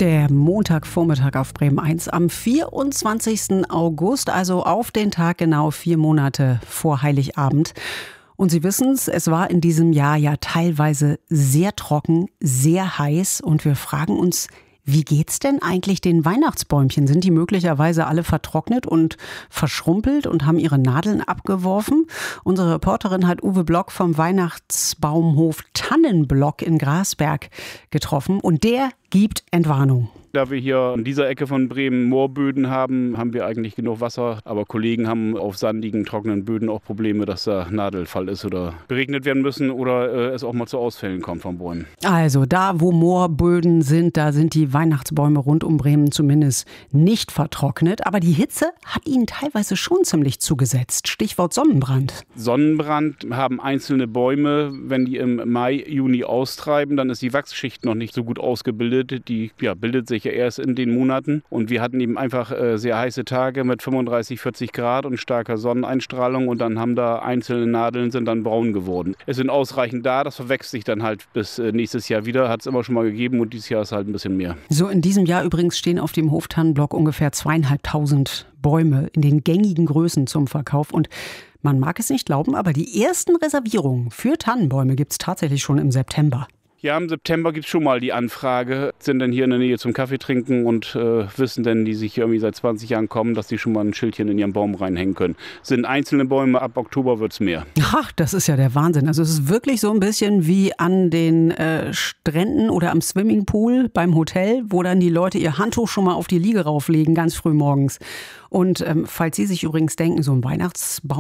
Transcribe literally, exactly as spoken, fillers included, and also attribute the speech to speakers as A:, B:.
A: Der Montagvormittag auf Bremen eins am vierundzwanzigsten August, also auf den Tag genau vier Monate vor Heiligabend. Und Sie wissen es, es war in diesem Jahr ja teilweise sehr trocken, sehr heiß und wir fragen uns, wie geht's denn eigentlich den Weihnachtsbäumchen? Sind die möglicherweise alle vertrocknet und verschrumpelt und haben ihre Nadeln abgeworfen? Unsere Reporterin hat Uwe Block vom Weihnachtsbaumhof Tannenblock in Grasberg getroffen und der gibt Entwarnung.
B: Da wir hier an dieser Ecke von Bremen Moorböden haben, haben wir eigentlich genug Wasser. Aber Kollegen haben auf sandigen, trockenen Böden auch Probleme, dass da Nadelfall ist oder beregnet werden müssen oder äh, es auch mal zu Ausfällen kommt von Bäumen.
A: Also da, wo Moorböden sind, da sind die Weihnachtsbäume rund um Bremen zumindest nicht vertrocknet. Aber die Hitze hat ihnen teilweise schon ziemlich zugesetzt. Stichwort Sonnenbrand.
B: Sonnenbrand haben einzelne Bäume, wenn die im Mai, Juni austreiben, dann ist die Wachsschicht noch nicht so gut ausgebildet. Die ja, bildet sich ja erst in den Monaten. Und wir hatten eben einfach äh, sehr heiße Tage mit fünfunddreißig, vierzig Grad und starker Sonneneinstrahlung. Und dann haben da einzelne Nadeln sind dann braun geworden. Es sind ausreichend da, das verwächst sich dann halt bis äh, nächstes Jahr wieder. Hat es immer schon mal gegeben und dieses Jahr ist halt ein bisschen mehr.
A: So, in diesem Jahr übrigens stehen auf dem Hof Tannenblock ungefähr zweieinhalbtausend Bäume in den gängigen Größen zum Verkauf. Und man mag es nicht glauben, aber die ersten Reservierungen für Tannenbäume gibt es tatsächlich schon im September.
B: Ja, im September gibt es schon mal die Anfrage, sind denn hier in der Nähe zum Kaffee trinken und äh, wissen denn, die sich hier irgendwie seit zwanzig Jahren kommen, dass die schon mal ein Schildchen in ihren Baum reinhängen können. Sind einzelne Bäume, ab Oktober wird es mehr.
A: Ach, das ist ja der Wahnsinn. Also es ist wirklich so ein bisschen wie an den äh, Stränden oder am Swimmingpool beim Hotel, wo dann die Leute ihr Handtuch schon mal auf die Liege rauflegen, ganz früh morgens. Und ähm, falls Sie sich übrigens denken, so ein Weihnachtsbaum